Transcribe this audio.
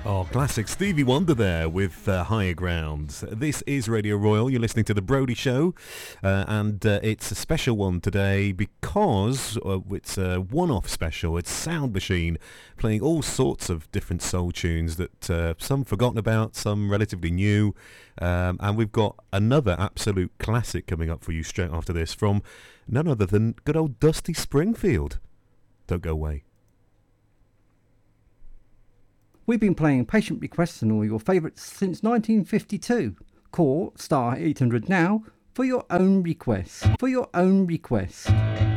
Oh, classic Stevie Wonder there with Higher Ground. This is Radio Royal. You're listening to The Brody Show, and it's a special one today because it's a one-off special. It's Sound Machine playing all sorts of different soul tunes that some forgotten about, some relatively new, and we've got another absolute classic coming up for you straight after this from none other than good old Dusty Springfield. Don't go away. We've been playing patient requests and all your favourites since 1952. Call *800 now for your own requests.